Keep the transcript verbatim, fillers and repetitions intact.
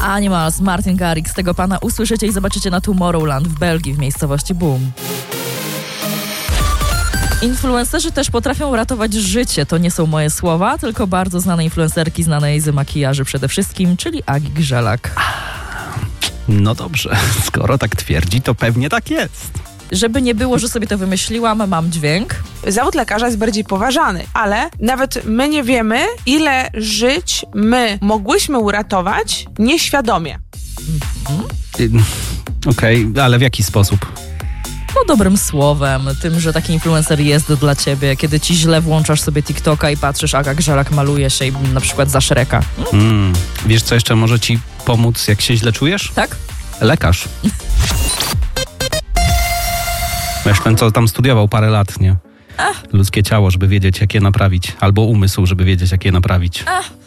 Animals, Martin Garrix. Tego pana usłyszycie i zobaczycie na Tomorrowland w Belgii w miejscowości Boom. Influencerzy też potrafią ratować życie. To nie są moje słowa, tylko bardzo znane influencerki znanej z makijaży przede wszystkim, czyli Agi Grzelak. No dobrze, skoro tak twierdzi, to pewnie tak jest. Żeby nie było, że sobie to wymyśliłam, mam dźwięk. Zawód lekarza jest bardziej poważany, ale nawet my nie wiemy, ile żyć my mogłyśmy uratować nieświadomie. Mhm. Okej, okay, ale w jaki sposób? No dobrym słowem, tym, że taki influencer jest dla ciebie, kiedy ci źle włączasz sobie TikToka i patrzysz, Aga Grzelak maluje się i na przykład za Shreka. Mm. Wiesz, co jeszcze może ci pomóc, jak się źle czujesz? Tak? Lekarz. Wiesz, ten, co tam studiował parę lat, nie? Ach. Ludzkie ciało, żeby wiedzieć, jak je naprawić. Albo umysł, żeby wiedzieć, jak je naprawić. Ach.